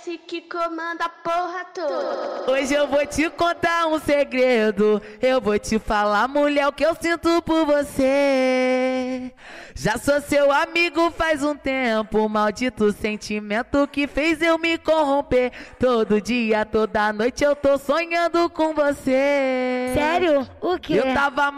esse que comanda a porra toda. Hoje eu vou te contar um segredo. Eu vou te falar, mulher, o que eu sinto por você. Já sou seu amigo faz um tempo. Maldito sentimento que fez eu me corromper. Todo dia, toda noite eu tô sonhando com você. Sério? O quê? Eu tava